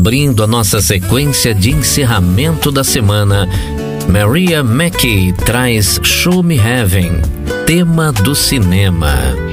Abrindo a nossa sequência de encerramento da semana, Maria Mackey traz Show Me Heaven, tema do cinema.